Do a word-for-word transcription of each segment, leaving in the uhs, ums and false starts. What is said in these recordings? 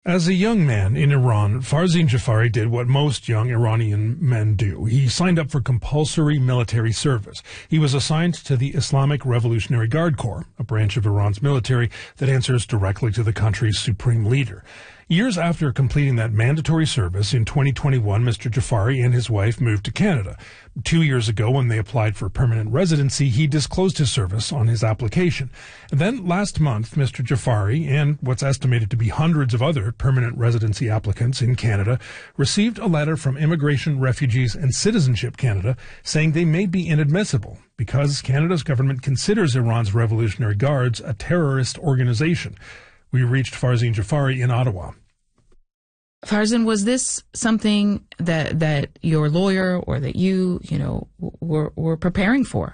As a young man in Iran, Farzin Jafari did what most young Iranian men do. He signed up for compulsory military service. He was assigned to the Islamic Revolutionary Guard Corps, a branch of Iran's military that answers directly to the country's supreme leader. Years after completing that mandatory service in twenty twenty-one, Mister Jafari and his wife moved to Canada. Two years ago, when they applied for permanent residency, he disclosed his service on his application. And then last month, Mister Jafari and what's estimated to be hundreds of other permanent residency applicants in Canada received a letter from Immigration, Refugees and Citizenship Canada saying they may be inadmissible because Canada's government considers Iran's Revolutionary Guards a terrorist organization. We reached Farzin Jafari in Ottawa. Farzin, was this something that that your lawyer or that you, you know, were were preparing for?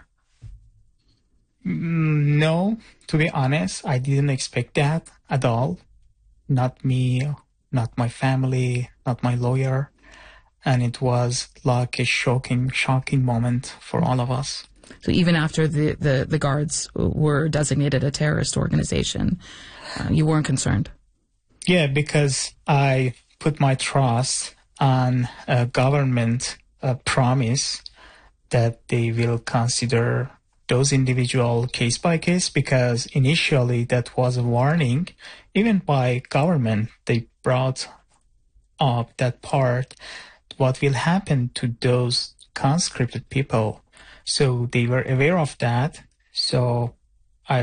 No, to be honest, I didn't expect that at all. Not me, not my family, not my lawyer. And it was like a shocking, shocking moment for all of us. So even after the, the, the guards were designated a terrorist organization, uh, you weren't concerned? Yeah, because I put my trust on a government uh, promise that they will consider those individual case by case, because initially that was a warning, even by government. They brought up that part, what will happen to those conscripted people. So they were aware of that. So